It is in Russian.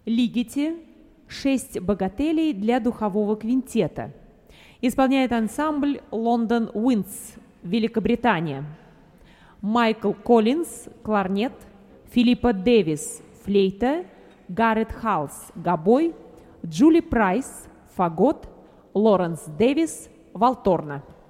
Лигeti «6 богателей» для духового квинтета. Исполняет ансамбль London Winds, Великобритания. Майкл Коллинз – кларнет, Филиппа Дэвис – флейта, Гаррет Халс – гобой, Джули Прайс – фагот, Лоренс Дэвис – валторна.